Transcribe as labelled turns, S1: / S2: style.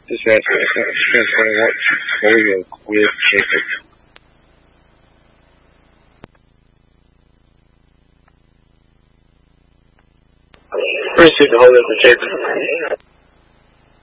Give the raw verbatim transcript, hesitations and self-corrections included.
S1: This transfer transferring what Julio with Jacob. Receive the Julio with Jacob.